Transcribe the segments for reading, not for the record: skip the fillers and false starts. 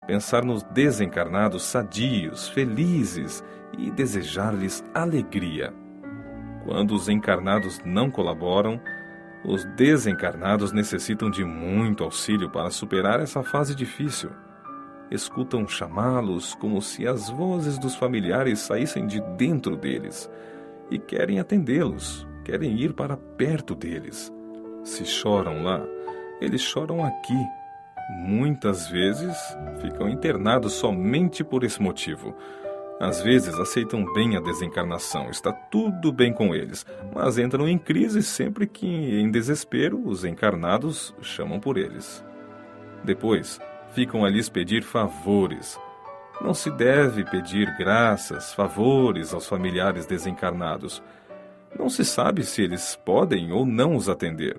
pensar nos desencarnados sadios, felizes e desejar-lhes alegria. Quando os encarnados não colaboram, os desencarnados necessitam de muito auxílio para superar essa fase difícil. Escutam chamá-los como se as vozes dos familiares saíssem de dentro deles e querem atendê-los, querem ir para perto deles. Se choram lá, eles choram aqui. Muitas vezes ficam internados somente por esse motivo. Às vezes aceitam bem a desencarnação, está tudo bem com eles, mas entram em crise sempre que, em desespero, os encarnados chamam por eles. Depois, ficam a lhes pedir favores. Não se deve pedir graças, favores aos familiares desencarnados. Não se sabe se eles podem ou não os atender.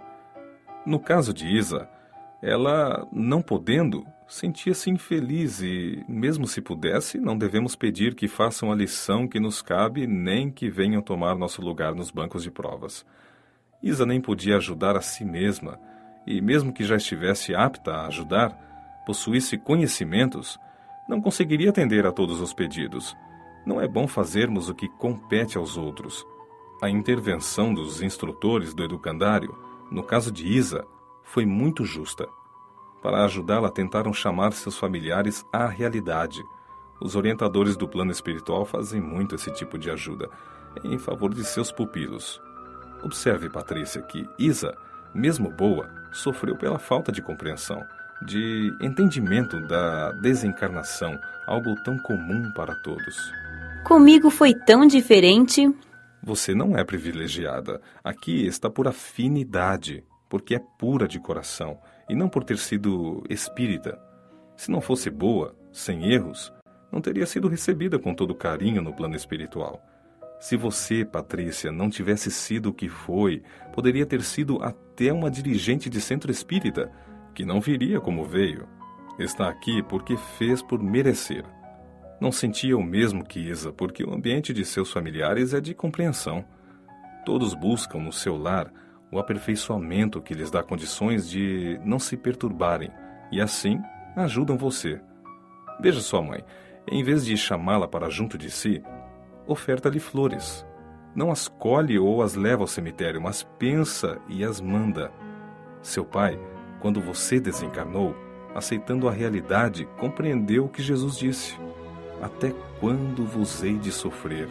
No caso de Isa, ela, não podendo, sentia-se infeliz e, mesmo se pudesse, não devemos pedir que façam a lição que nos cabe nem que venham tomar nosso lugar nos bancos de provas. Isa nem podia ajudar a si mesma e, mesmo que já estivesse apta a ajudar, possuísse conhecimentos, não conseguiria atender a todos os pedidos. Não é bom fazermos o que compete aos outros. A intervenção dos instrutores do educandário, no caso de Isa, foi muito justa. Para ajudá-la, tentaram chamar seus familiares à realidade. Os orientadores do plano espiritual fazem muito esse tipo de ajuda, em favor de seus pupilos. Observe, Patrícia, que Isa, mesmo boa, sofreu pela falta de compreensão, de entendimento da desencarnação, algo tão comum para todos. Comigo foi tão diferente. Você não é privilegiada. Aqui está por afinidade, porque é pura de coração, e não por ter sido espírita. Se não fosse boa, sem erros, não teria sido recebida com todo carinho no plano espiritual. Se você, Patrícia, não tivesse sido o que foi, poderia ter sido até uma dirigente de centro espírita, que não viria como veio. Está aqui porque fez por merecer. Não sentia o mesmo que Isa, porque o ambiente de seus familiares é de compreensão. Todos buscam no seu lar o aperfeiçoamento que lhes dá condições de não se perturbarem, e assim ajudam você. Veja sua mãe, em vez de chamá-la para junto de si, oferta-lhe flores. Não as colhe ou as leva ao cemitério, mas pensa e as manda. Seu pai, quando você desencarnou, aceitando a realidade, compreendeu o que Jesus disse: até quando vos hei de sofrer?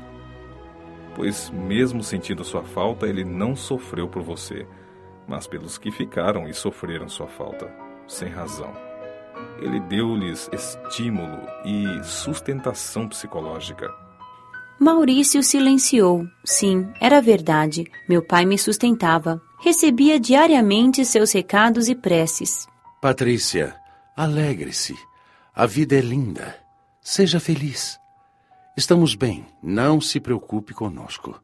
Pois, mesmo sentindo sua falta, ele não sofreu por você, mas pelos que ficaram e sofreram sua falta, sem razão. Ele deu-lhes estímulo e sustentação psicológica. Maurício silenciou. Sim, era verdade. Meu pai me sustentava. Recebia diariamente seus recados e preces. Patrícia, alegre-se. A vida é linda. Seja feliz. Estamos bem, não se preocupe conosco.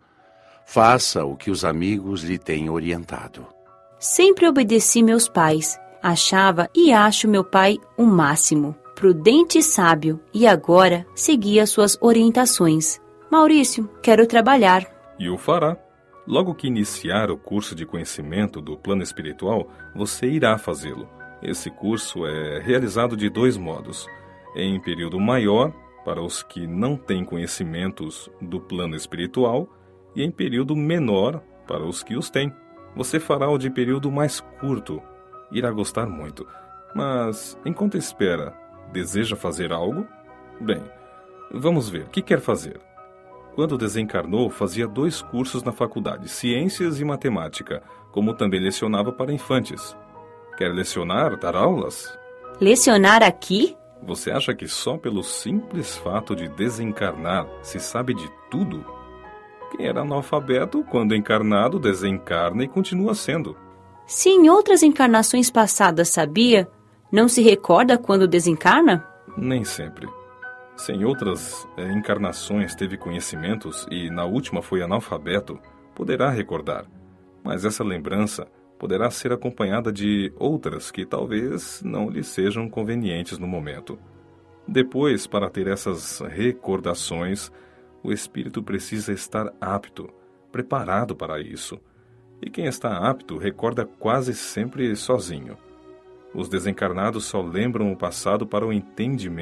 Faça o que os amigos lhe têm orientado. Sempre obedeci meus pais. Achava e acho meu pai o máximo, prudente e sábio, e agora seguia suas orientações. Maurício, quero trabalhar. E o fará. Logo que iniciar o curso de conhecimento do plano espiritual, você irá fazê-lo. Esse curso é realizado de 2 modos. Em período maior, para os que não têm conhecimentos do plano espiritual, e em período menor, para os que os têm. Você fará o de período mais curto. Irá gostar muito. Mas, enquanto espera, deseja fazer algo? Bem, vamos ver. O que quer fazer? Quando desencarnou, fazia 2 cursos na faculdade, Ciências e Matemática, como também lecionava para infantes. Quer lecionar, dar aulas? Lecionar aqui? Você acha que só pelo simples fato de desencarnar se sabe de tudo? Quem era analfabeto, quando encarnado, desencarna e continua sendo. Se em outras encarnações passadas sabia, não se recorda quando desencarna? Nem sempre. Se em outras encarnações teve conhecimentos e na última foi analfabeto, poderá recordar. Mas essa lembrança poderá ser acompanhada de outras que talvez não lhe sejam convenientes no momento. Depois, para ter essas recordações, o espírito precisa estar apto, preparado para isso. E quem está apto recorda quase sempre sozinho. Os desencarnados só lembram o passado para o entendimento